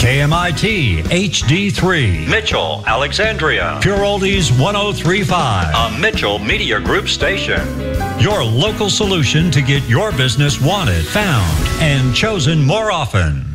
KMIT HD3, Mitchell, Alexandria, Pure Oldies 1035, a Mitchell Media Group station. Your local solution to get your business wanted, found, and chosen more often.